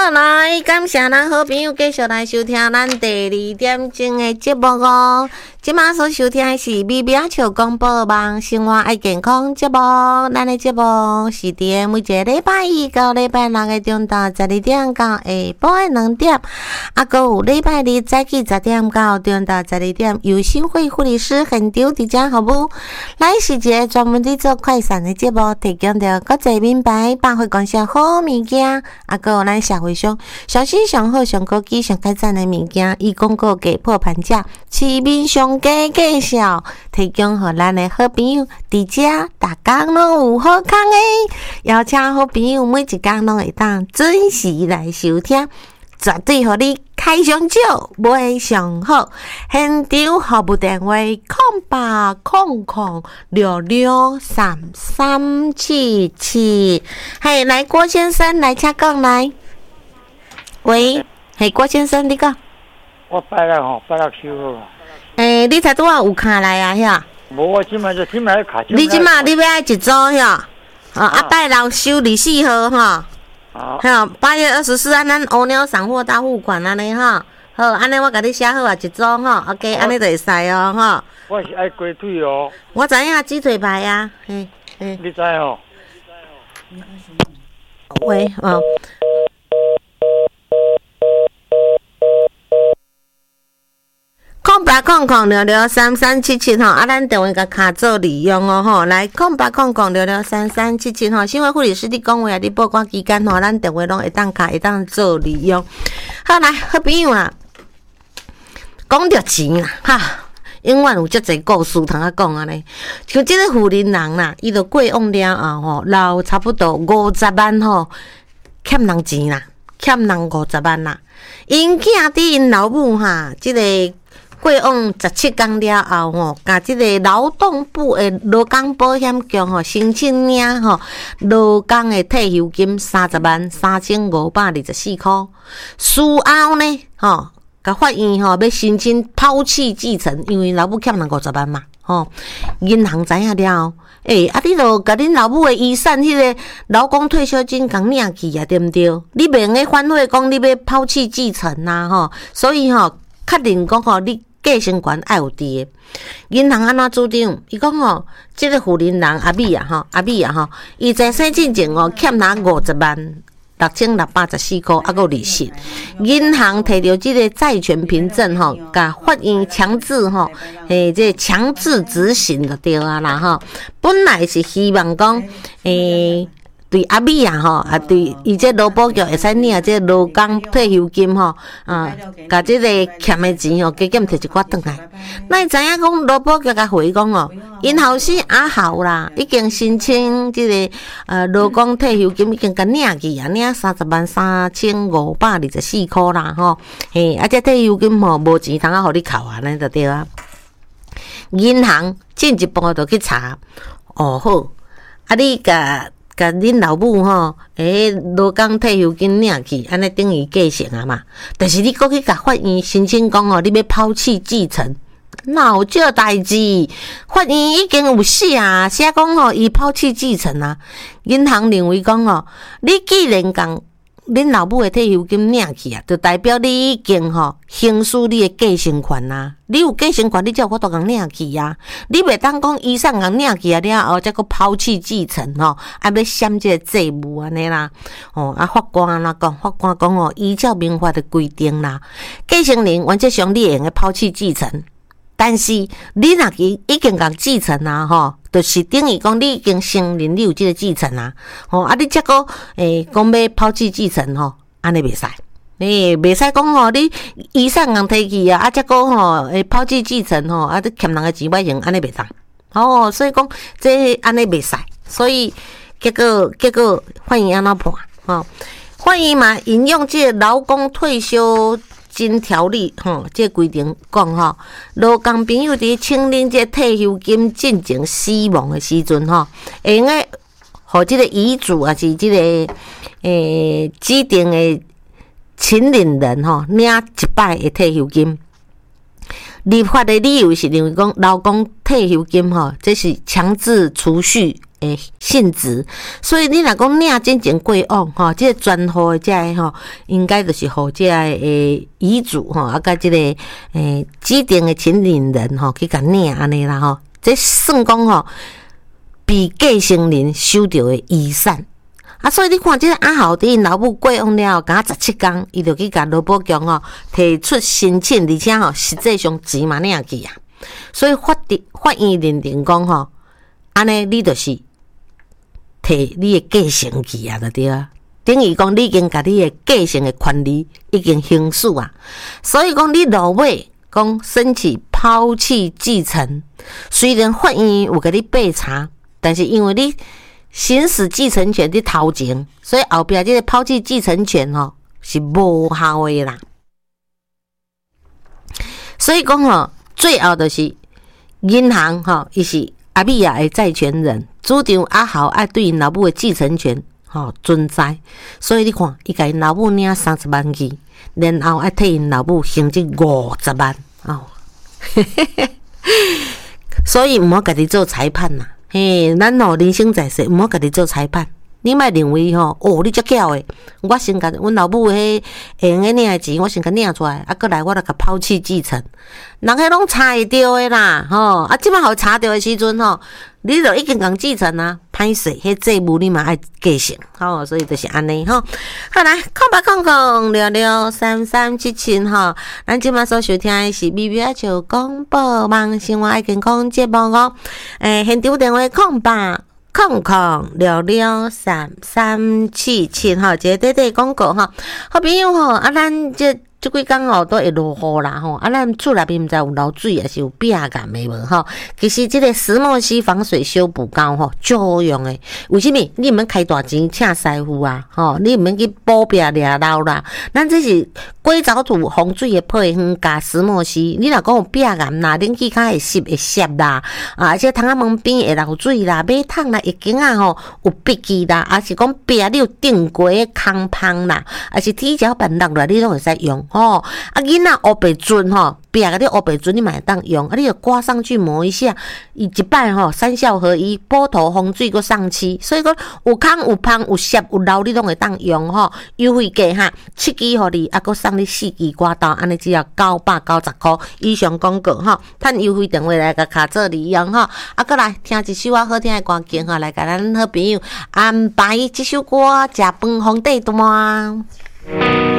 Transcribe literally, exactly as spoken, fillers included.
好，来感谢咱好朋友继续来收听咱第二点钟的节目哦。即马所收听的是美美笑广播网生活爱健康节目，咱的节目是伫每一个礼拜一到礼拜六的中昼十二点到下晡的两点，啊，搁有礼拜日早起十点到中昼十二点，由新会护理师现场伫遮服务。来是一个专门伫做快闪的节目，提供着国际名牌百货公司好物件，啊，搁有咱社会上上新上好上高级上改赞的物件，以广告价破盘价，市面上价介绍，提供互咱的好朋友伫遮，逐工拢有好康诶！邀请好朋友每一工拢会当准时来收听，绝对互你开上少，买上好。现场服务电话：空八空空六六三三七七。嘿，来郭先生，来请讲来。喂，嘿，郭先生，你讲。 我拜六吼，拜六收好。 诶、欸，你才拄仔有卡来啊？遐？ 无，我即摆就即摆卡。 你即摆你要爱一组遐？哦，啊，拜六收二四号吼。好。吼，八月二十四，按咱乌鸟散货大付款安尼吼。好，安尼我甲你写好啊，一组吼 ，OK， 安尼就会使哦吼。 我是爱鸡腿哦。 我知影鸡腿排啊，嘿，嘿。 你知哦？ 喂，哦。空八空空六六三三七七吼，啊，咱电话甲卡做利用哦吼，来空八空空六六三三七七吼，新华护理师你讲话啊，你报关期间吼，咱电话拢会当卡会当做利用。好来，好朋友啊，讲着钱啦，哈，永远有遮侪故事通啊讲安尼。像即个富人人啦，伊就过往了后吼，老差不多五十万吼，欠人钱啦，欠人五十万啦。因囝伫因老母哈，即、這个。过往十七天了后吼，甲即个劳动部的劳工保险局吼申请领吼劳工的退休金三十万三千五百二十四块。事后呢，吼，甲法院吼要申请抛弃继承，因为老母欠人五十万嘛，吼，银行知影了。诶、欸，啊，你著甲恁老母的遗产，迄个劳工退休金共领去啊，对毋对？你袂用个反悔讲你要抛弃继承呐，吼，所以吼，确认讲吼你。继承权爱有伫诶，银行安怎主张？伊讲吼，即、這个富人人阿美啊吼，阿美啊吼，伊在生进前哦欠拿五十万六千六百十四块，啊个利息。银行摕到即个债权凭证吼，甲法院强制吼，诶，即强制执行就对啊啦吼。本来是希望讲，诶。对阿美啊吼，啊对，伊这劳保局会使领这劳工退休金吼，啊，甲这个欠的钱吼，加减摕一寡转来。那会知影讲劳保局甲回讲哦，因后生阿好啦，已经申请这个呃劳工退休金已经甲领去啊，领三十万三千五百二十四块啦吼，嘿，啊这退休金吼无钱通啊，互你扣安尼就对啊。银行进一步就去查，哦好，啊你甲。甲恁老母吼，诶，劳工退休金领去，安尼等于继承啊嘛。但是你过去甲法院申请讲哦，你要抛弃继承，哪有这代志？法院已经有写啊，写讲吼，伊抛弃继承啊。银行认为讲哦，你既然讲恁老母的退休金领去啊，就代表你已经吼行使你的继承权啊。你有继承权，你才有法度共领去啊。你袂当讲遗产共领去啊了后，再个抛弃继承吼，啊要闪这个债务安尼啦。哦，啊法官安怎讲？法官讲哦，依照民法的规定啦，继承人原则上你会用个抛弃继承。但是你若已已经共继承啊，吼，就是等于讲你已经承认你有即个继承啊，吼，啊你则个诶讲要抛弃继承吼，安尼袂使，诶袂使讲吼，你遗产共摕去啊，啊则个吼诶抛弃继承吼，啊你欠人个钱要用，安尼袂当，哦，所以讲这安尼袂使，所以结果结果法院安怎判？吼，法院嘛引用这劳工退休金条例吼，这规定讲吼，劳工朋友伫请领这退休金进前死亡的时阵吼，会用个互这个遗嘱啊是这个诶指定的请领人吼领一摆的退休金。立法的理由是认为讲劳工退休金吼，这是强制储蓄诶诶性质，所以你若讲领真正过往吼，即、这个专户的这个吼，应该就是互这个诶遗嘱吼，啊，甲即、这个诶指定的亲领人吼去甲领安尼啦吼，这算讲吼被继承人收到的遗产。啊，所以你看，即个阿豪伫因老母过往了后，敢十七天，伊就去甲劳保局吼提出申请，而且吼实际上钱嘛领去啊。所以法定法院认定讲吼，安尼你就是摕你的继承去啊，就对啊。等于讲你已经甲你的继承的权利已经行使啊，所以讲你落尾讲申请抛弃继承，虽然法院有甲你备查，但是因为你行使继承权伫头前，所以后壁这个抛弃继承权吼是无效的啦。所以讲吼，最后就是银行吼，伊是阿米亚的债权人，主张阿豪爱对因老母的继承权吼存在，所以你看，伊甲因老母领三十万去，然后爱替因老母行这五十万哦，所以毋好家己做裁判呐。嘿，咱吼人生在世，毋好家己做裁判。你莫认为吼，哦，你足巧诶，我先甲阮老母迄会用诶领诶钱，我先甲领出来，啊，过来我来甲抛弃继承，人迄拢查会着诶啦，吼，啊，即摆互查着诶时阵吼，你就已经共继承啊，歹势，迄债务你嘛爱继承，吼，所以就是安尼吼。好来，空八空空六六三三七七吼，咱即摆所收听诶是微微啊像广播网生活爱健康节目哦，诶，现场电话空八。空空六六三三七七吼，一个短短广告吼，好朋友吼，啊，咱这即几工吼都会落雨啦吼，啊，咱厝内面毋知有流水还是有壁感的无吼？其实即个石墨烯防水修补膏吼，足好用诶。为什么？你毋免开大钱请师傅啊？吼，你毋免去补壁掠漏啦。咱这是硅藻土防水的配方加石墨烯。你若讲有壁感啦，冷气较会湿会湿啦，啊，而且窗仔门边会流水啦，马桶啦、浴巾啊吼有笔记啦，还是讲壁你有顶过的空芳啦，还是铁脚板落来你拢会使用。哦，啊，囡仔乌白准吼，壁嗰啲乌白准你嘛会当用，啊，你就刮上去磨一下，伊一摆吼三效合一，补头防水个上漆，所以讲有空有芳有湿有漏你拢会当用吼，优惠价哈，七支互你，啊，佮送你四支刮刀，安尼只要九百九十块以上广告吼，趁优惠电话来甲卡做利用吼，啊，佮来听一首啊好听的歌曲吼，来甲咱好朋友安排这首歌，食饭皇帝端。